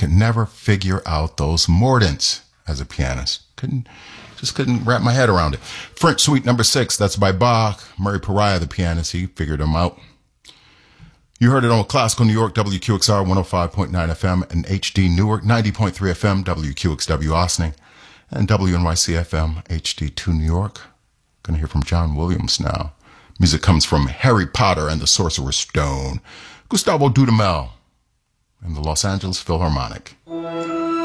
could never figure out those mordents as a pianist. Just couldn't wrap my head around it. French Suite number 6, that's by Bach. Murray Pariah, the pianist, he figured them out. You heard it on Classical New York, WQXR 105.9 FM, and HD Newark 90.3 FM, WQXW Austining, and WNYC FM, HD2 New York. Gonna hear from John Williams now. Music comes from Harry Potter and the Sorcerer's Stone, Gustavo Dudamel, and the Los Angeles Philharmonic.